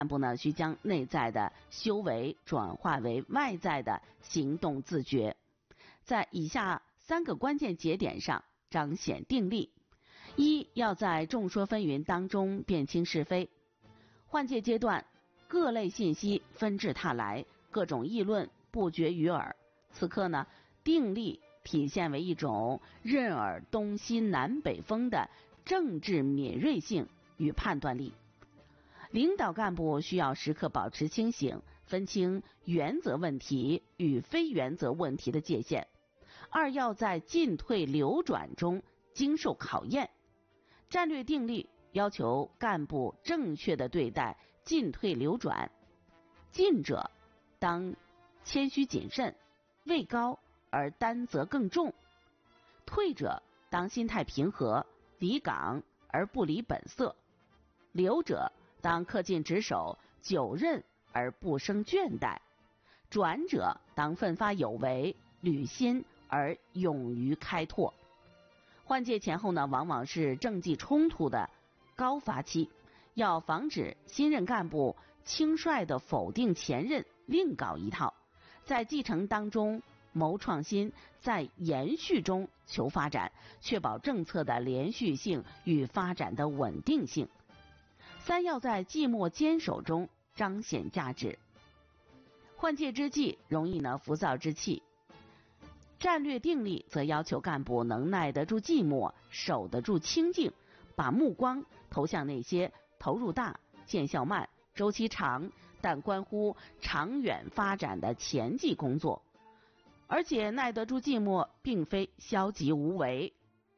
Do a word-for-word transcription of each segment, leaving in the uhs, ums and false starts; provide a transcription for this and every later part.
干部呢，需将内在的修为转化为外在的行动自觉，在以下三个关键节点上彰显定力。一，要在众说纷纭当中辨清是非。换届阶段，各类信息纷至沓来，各种议论不绝于耳。此刻呢，定力体现为一种任尔东西南北风的政治敏锐性与判断力。领导干部需要时刻保持清醒，分清原则问题与非原则问题的界限。二，要在进退流转中经受考验。战略定力要求干部正确地对待进退流转，进者当谦虚谨慎，位高而担责更重；退者当心态平和，离岗而不离本色；留者当恪尽职守，久任而不生倦怠；转者当奋发有为，履新而勇于开拓。换届前后呢，往往是政绩冲突的高发期，要防止新任干部轻率地否定前任，另搞一套，在继承当中谋创新，在延续中求发展，确保政策的连续性与发展的稳定性。三，要在寂寞坚守中彰显价值。换届之际容易呢浮躁之气，战略定力则要求干部能耐得住寂寞，守得住清静，把目光投向那些投入大、见效慢、周期长但关乎长远发展的前进工作。而且耐得住寂寞并非消极无为，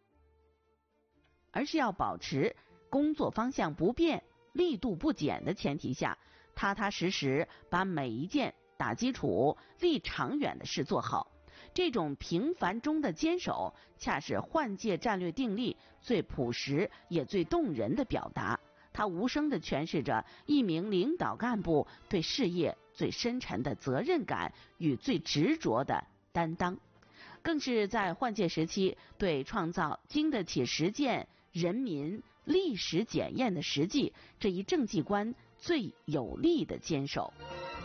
而是要保持工作方向不变、力度不减的前提下，踏踏实实把每一件打基础、立长远的事做好。这种平凡中的坚守，恰是换届战略定力最朴实也最动人的表达。它无声地诠释着一名领导干部对事业最深沉的责任感与最执着的担当，更是在换届时期对创造经得起实践、人民历史检验的实际这一政绩观最有力的坚守。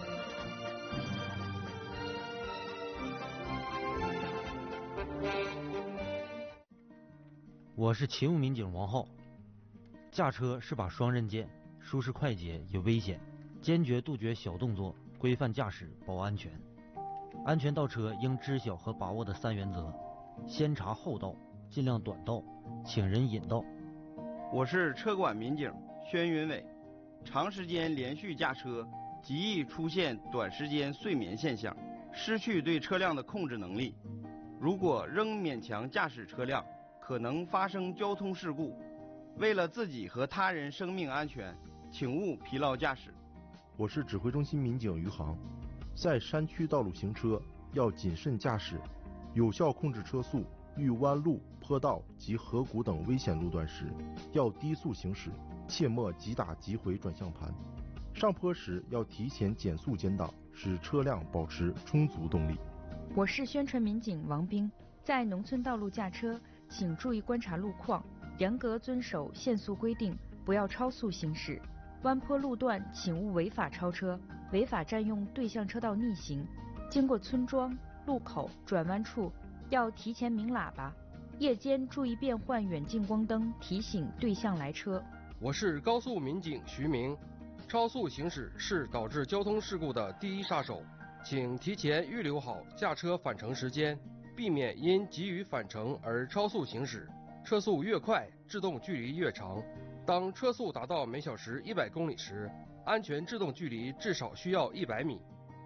我是勤务民警王浩。驾车是把双刃剑，舒适快捷也危险，坚决杜绝小动作，规范驾驶保安全。安全倒车应知晓和把握的三原则：先查后到，尽量短道，请人引导。 我是车管民警宣云伟。长时间连续驾车极易出现短时间睡眠现象，失去对车辆的控制能力。如果仍勉强驾驶车辆，可能发生交通事故。为了自己和他人生命安全，请勿疲劳驾驶。 我是指挥中心民警余航。在山区道路行车要谨慎驾驶，有效控制车速。遇弯路、坡道及河谷等危险路段时，要低速行驶，切莫急打急回转向盘。上坡时要提前减速减档，使车辆保持充足动力。 我是宣传民警王兵。在农村道路驾车，请注意观察路况，严格遵守限速规定，不要超速行驶。弯坡路段请勿违法超车，违法占用对向车道逆行。经过村庄、路口、转弯处，要提前鸣喇叭。夜间注意变换远近光灯，提醒对向来车。 我是高速民警徐明。超速行驶是导致交通事故的第一杀手，请提前预留好驾车返程时间，避免因急于返程而超速行驶。车速越快，制动距离越长。当车速达到每小时一百公里时，安全制动距离至少需要一百米。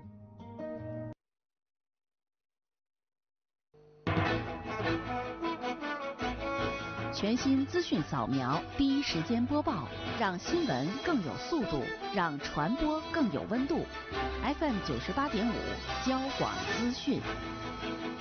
全新资讯扫描，第一时间播报，让新闻更有速度，让传播更有温度。F M 九十八点五，交广资讯。